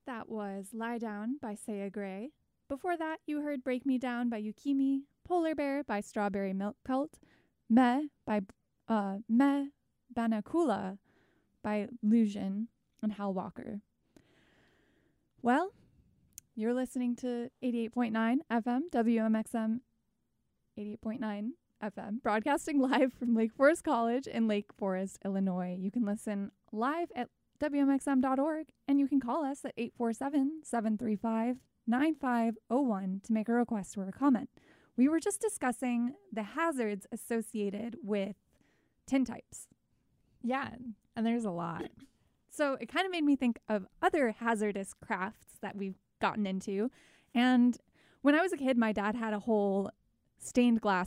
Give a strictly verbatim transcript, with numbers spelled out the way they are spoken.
That was Lie Down by Saya Gray. Before that, you heard Break Me Down by Yukimi, Polar Bear by Strawberry Milk Cult, Me by uh, Me Banakula by Lusion and Hal Walker. Well, you're listening to eighty-eight point nine F M, W M X M eighty-eight point nine F M, broadcasting live from Lake Forest College in Lake Forest, Illinois. You can listen live at W M X M dot org, and you can call us at eight four seven, seven three five, nine five zero one to make a request or a comment. We were just discussing the hazards associated with tintypes. Yeah, and there's a lot. So it kind of made me think of other hazardous crafts that we've gotten into. And when I was a kid, my dad had a whole stained glass